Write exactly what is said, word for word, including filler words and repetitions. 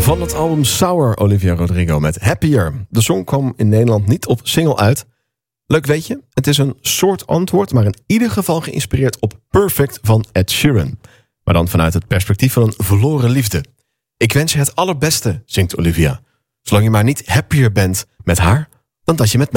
Van het album Sour, Olivia Rodrigo met Happier. De song kwam in Nederland niet op single uit. Leuk weet je, het is een soort antwoord, maar in ieder geval geïnspireerd op Perfect van Ed Sheeran. Maar dan vanuit het perspectief van een verloren liefde. Ik wens je het allerbeste, zingt Olivia. Zolang je maar niet happier bent met haar dan dat je met mij